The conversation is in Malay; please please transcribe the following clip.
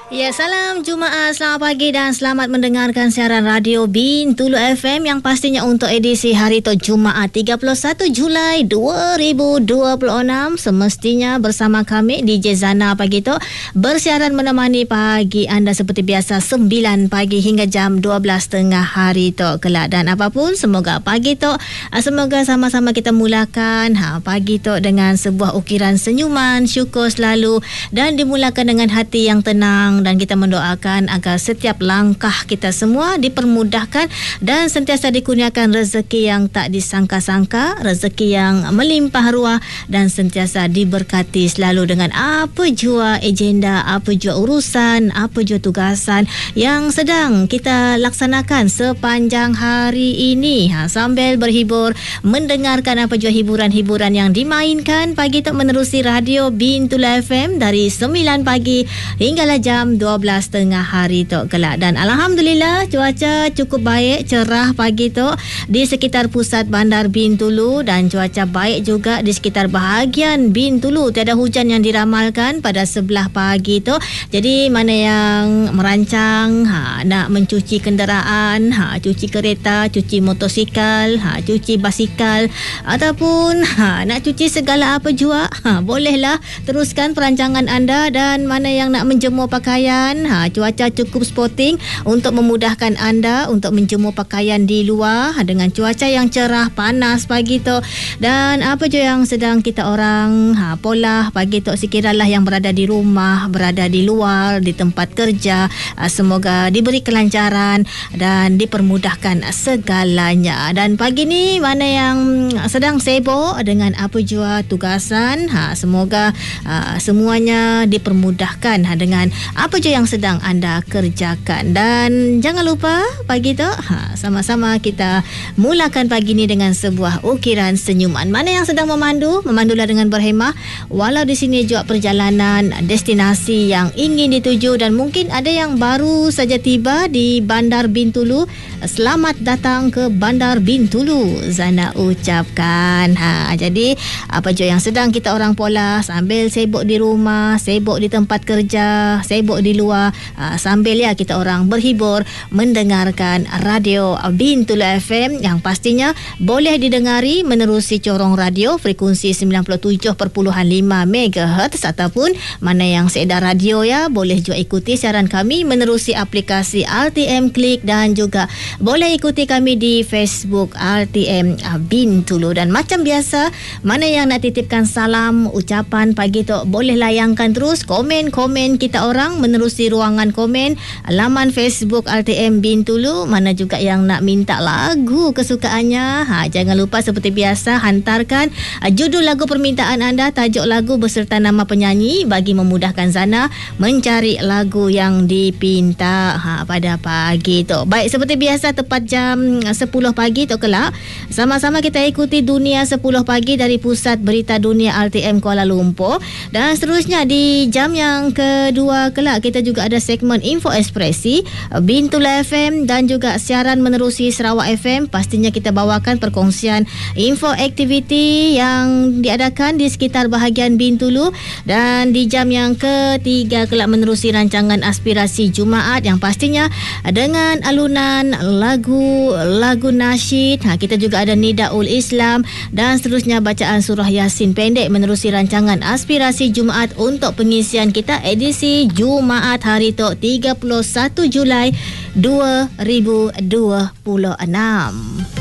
Ya, salam Jumaat, selamat pagi dan selamat mendengarkan siaran radio Bintulu FM yang pastinya untuk edisi hari itu Jumaat 31 Julai 2026. Semestinya bersama kami DJ Zana pagi itu bersiaran menemani pagi anda seperti biasa 9 pagi hingga jam 12 tengah hari itu kelak. Dan apapun, semoga pagi itu semoga sama-sama kita mulakan pagi itu dengan sebuah ukiran senyuman, syukur selalu dan dimulakan dengan hati yang tenang. Dan kita mendoakan agar setiap langkah kita semua dipermudahkan dan sentiasa dikurniakan rezeki yang tak disangka-sangka, rezeki yang melimpah ruah dan sentiasa diberkati selalu dengan apa jua agenda, apa jua urusan, apa jua tugasan yang sedang kita laksanakan sepanjang hari ini. Sambil berhibur, mendengarkan apa jua hiburan-hiburan yang dimainkan pagi itu menerusi radio Bintulu FM dari 9 pagi hinggalah jam 12 tengah hari tu kelak. Dan alhamdulillah cuaca cukup baik, cerah pagi tu di sekitar pusat bandar Bintulu dan cuaca baik juga di sekitar bahagian Bintulu. Tiada hujan yang diramalkan pada sebelah pagi tu. Jadi mana yang merancang nak mencuci kenderaan, cuci kereta, cuci motosikal, cuci basikal ataupun nak cuci segala apa jua, bolehlah teruskan perancangan anda. Dan mana yang nak menjemur pakaian, cuaca cukup sporting untuk memudahkan anda untuk menjemur pakaian di luar dengan cuaca yang cerah panas pagi tu. Dan apa je yang sedang kita orang pola pagi tu, sekiralah yang berada di rumah, berada di luar, di tempat kerja, semoga diberi kelancaran dan dipermudahkan segalanya. Dan pagi ni mana yang sedang sibuk dengan apa jua tugasan, semoga semuanya dipermudahkan dengan apa je yang sedang anda kerjakan. Dan jangan lupa pagi tu sama-sama kita mulakan pagi ni dengan sebuah ukiran senyuman. Mana yang sedang memandulah dengan berhemah walau di sini juga perjalanan destinasi yang ingin dituju. Dan mungkin ada yang baru saja tiba di Bandar Bintulu. Selamat datang ke Bandar Bintulu, Zana ucapkan. Jadi apa je yang sedang kita orang pola sambil sibuk di rumah, sibuk di tempat kerja, sibuk di luar, sambil ya kita orang berhibur mendengarkan radio Bintulu FM yang pastinya boleh didengari menerusi corong radio frekuensi 97.5 MHz ataupun mana yang seedar radio ya boleh juga ikuti siaran kami menerusi aplikasi RTM Klik dan juga boleh ikuti kami di Facebook RTM Bintulu. Dan macam biasa, mana yang nak titipkan salam, ucapan pagi tu boleh layangkan terus komen-komen kita orang menerusi ruangan komen laman Facebook RTM Bintulu. Mana juga yang nak minta lagu kesukaannya, jangan lupa seperti biasa hantarkan judul lagu permintaan anda, tajuk lagu beserta nama penyanyi bagi memudahkan Zana mencari lagu yang dipinta pada pagi tu. Baik, seperti biasa tepat jam 10 pagi tu kelak sama-sama kita ikuti Dunia 10 pagi dari Pusat Berita Dunia RTM Kuala Lumpur. Dan seterusnya di jam yang kedua kelak kita juga ada segmen Info Ekspresi Bintulu FM dan juga siaran menerusi Sarawak FM. Pastinya kita bawakan perkongsian info aktiviti yang diadakan di sekitar bahagian Bintulu. Dan di jam yang ketiga kelak menerusi rancangan Aspirasi Jumaat yang pastinya dengan alunan lagu nasyid. Kita juga ada Nidaul Islam dan seterusnya bacaan surah Yasin pendek menerusi rancangan Aspirasi Jumaat untuk pengisian kita edisi Jumaat hari tu 31 Julai 2026.